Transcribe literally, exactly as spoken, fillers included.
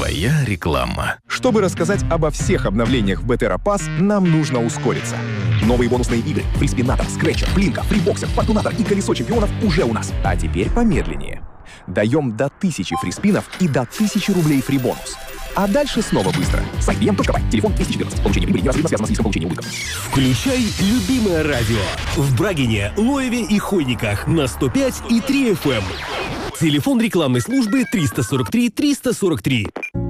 Твоя реклама. Чтобы рассказать обо всех обновлениях в Бетера Пасс, нам нужно ускориться. Новые бонусные игры, фриспинатор, скретчер, плинка, фрибоксер, фортунатор и колесо чемпионов уже у нас. А теперь помедленнее. Даем до тысячи фриспинов и до тысячи рублей фрибонус. А дальше снова быстро. Сайт би эм точка бай, телефон двести четырнадцать. Получение прибыли неразрывно связано с риском получения убытков. Включай любимое радио. В Брагине, Лоеве и Хойниках на сто пять и три эф эм. Телефон рекламной службы триста сорок три триста сорок три.